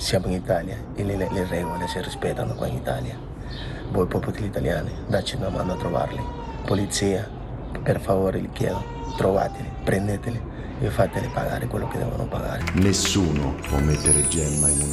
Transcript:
Siamo in Italia e le regole si rispettano qua in Italia. Voi popoli italiani, dacci una mano a trovarli. Polizia, per favore li chiedo, trovateli, prendeteli e fateli pagare quello che devono pagare. Nessuno può mettere Gemma in una